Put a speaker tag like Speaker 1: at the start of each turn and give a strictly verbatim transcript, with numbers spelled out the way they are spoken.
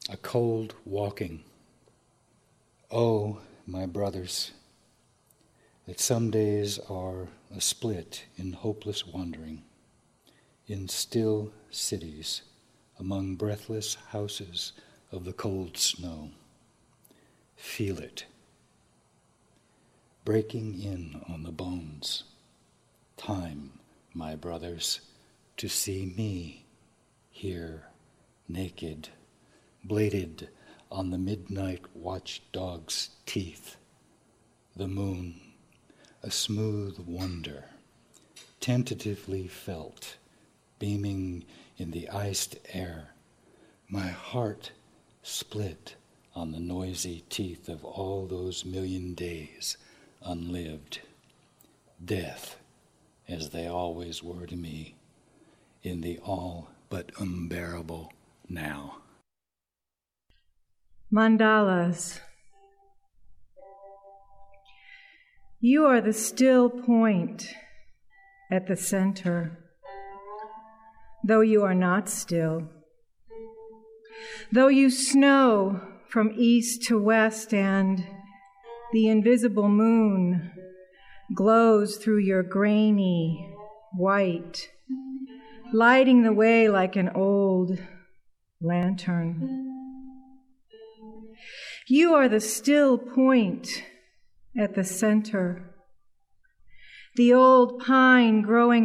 Speaker 1: a cold walking. Oh, my brothers, that some days are a split in hopeless wandering, in still cities, among breathless houses of the cold snow. Feel it, breaking in on the bones. Time, my brothers, to see me here, naked, bladed on the midnight watchdog's teeth. The moon, a smooth wonder, tentatively felt, beaming in the iced air. My heart split on the noisy teeth of all those million days unlived. Death, as they always were to me, in the all but unbearable now.
Speaker 2: Mandalas. You are the still point at the center, though you are not still. Though you snow from east to west and the invisible moon glows through your grainy white, lighting the way like an old lantern. You are the still point at the center, the old pine growing